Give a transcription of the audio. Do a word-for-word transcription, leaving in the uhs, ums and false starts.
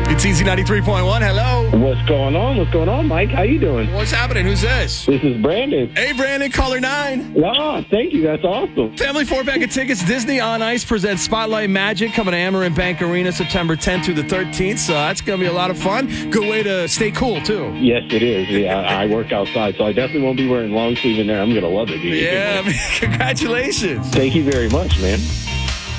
It's Easy ninety-three point one. Hello. What's going on? What's going on, Mike? How you doing? What's happening? Who's this? This is Brandon. Hey, Brandon, caller nine. Ah, thank you. That's awesome. Family four-pack of tickets. Disney on Ice presents Spotlight Magic coming to Amarin Bank Arena September tenth through the thirteenth. So that's going to be a lot of fun. Good way to stay cool, too. Yes, it is. Yeah, I work outside, so I definitely won't be wearing long sleeve in there. I'm going to love it, dude. Yeah, man, congratulations. Thank you very much, man.